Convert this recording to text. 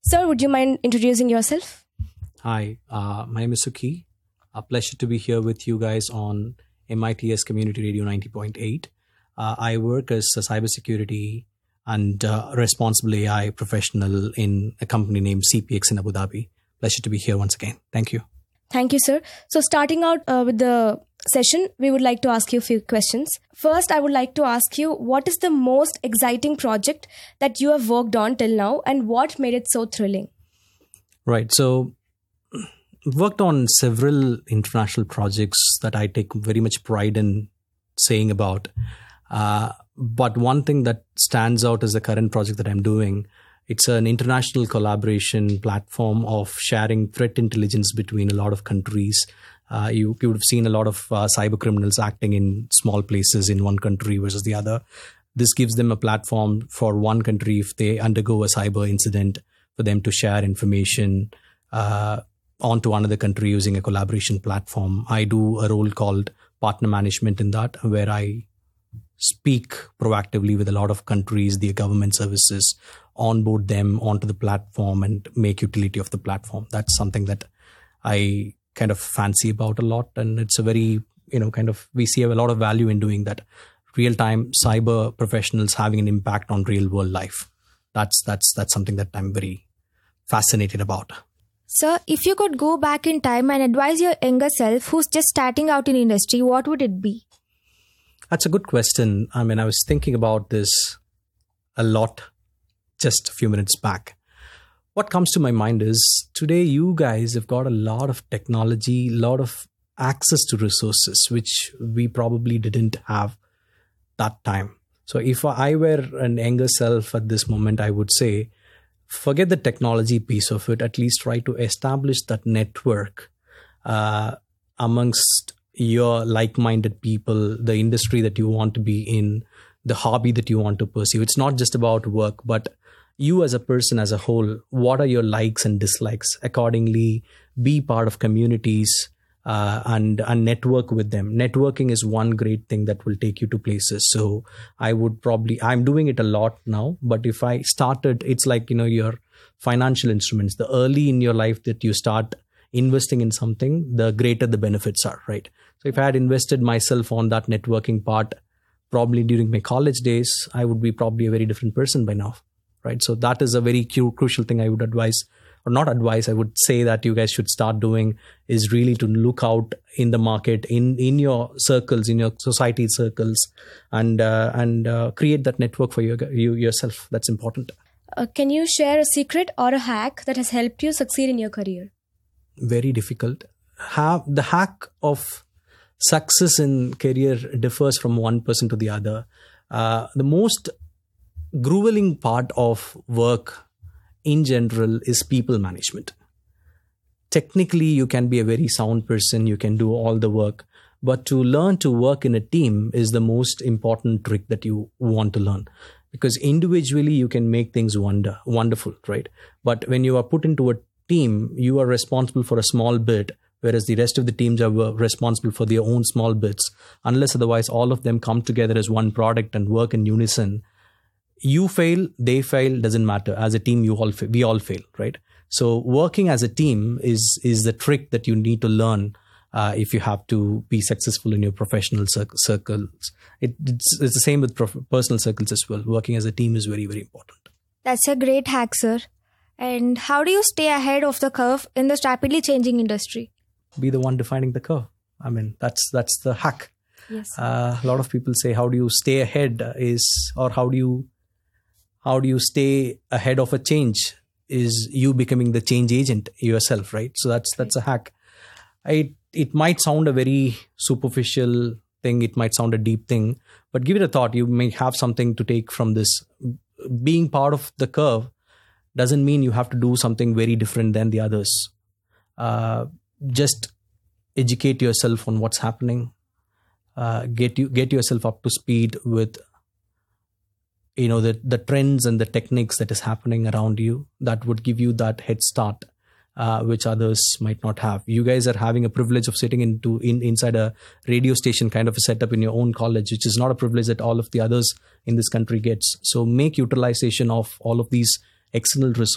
Sir, would you mind introducing yourself? Hi, my name is Sukhi. A pleasure to be here with you guys on MITS Community Radio 90.8. I work as a cybersecurity and responsible AI professional in a company named CPX in Abu Dhabi. Pleasure to be here once again. Thank you. Thank you, sir. So starting out with the session, we would like to ask you a few questions. First, I would like to ask you, what is the most exciting project that you have worked on till now and what made it so thrilling? Right. So worked on several international projects that I take very much pride in saying about. But one thing that stands out is the current project that I'm doing. It's an international collaboration platform of sharing threat intelligence between a lot of countries. You would have seen a lot of cyber criminals acting in small places in one country versus the other. This gives them a platform for one country if they undergo a cyber incident for them to share information onto another country using a collaboration platform. I do a role called partner management in that, where I speak proactively with a lot of countries, their government services, onboard them onto the platform and make utility of the platform. That's something that I kind of fancy about a lot. And it's a very, we see a lot of value in doing that. Real-time cyber professionals having an impact on real world life. That's something that I'm very fascinated about. Sir, if you could go back in time and advise your younger self who's just starting out in industry, what would it be? That's a good question. I was thinking about this a lot just a few minutes back. What comes to my mind is today you guys have got a lot of technology, a lot of access to resources, which we probably didn't have that time. So if I were an younger self at this moment, I would say, forget the technology piece of it, at least try to establish that network amongst your like-minded people, the industry that you want to be in, the hobby that you want to pursue. It's not just about work, but you as a person as a whole, what are your likes and dislikes? Accordingly, be part of communities and network with them. Networking is one great thing that will take you to places. So I'm doing it a lot now, but if I started, it's like, your financial instruments, the early in your life that you start investing in something, the greater the benefits are, right? So if I had invested myself on that networking part, probably during my college days, I would be probably a very different person by now, right? So that is a very crucial thing I would advise, or not advise, I would say that you guys should start doing, is really to look out in the market, in your circles, in your society circles, and create that network for yourself. That's important. Can you share a secret or a hack that has helped you succeed in your career? Very difficult. The hack of success in career differs from one person to the other. The most grueling part of work in general is people management. Technically, you can be a very sound person, you can do all the work, but to learn to work in a team is the most important trick that you want to learn. Because individually, you can make things wonderful, right? But when you are put into a team, you are responsible for a small bit, whereas the rest of the teams are responsible for their own small bits. Unless otherwise, all of them come together as one product and work in unison. You fail, they fail, doesn't matter. As a team, we all fail, right? So working as a team is the trick that you need to learn if you have to be successful in your professional circles. It's the same with personal circles as well. Working as a team is very, very important. That's a great hack, sir. And how do you stay ahead of the curve in this rapidly changing industry? Be the one defining the curve. That's the hack. Yes. A lot of people say, how do you stay ahead or how do you stay ahead of a change? Is you becoming the change agent yourself, right? So that's a hack. It might sound a very superficial thing. It might sound a deep thing, but give it a thought. You may have something to take from this. Being part of the curve doesn't mean you have to do something very different than the others. Just educate yourself on what's happening. Get yourself up to speed with the trends and the techniques that is happening around you. That would give you that head start, which others might not have. You guys are having a privilege of sitting inside a radio station kind of a setup in your own college, which is not a privilege that all of the others in this country gets. So make utilization of all of these external resources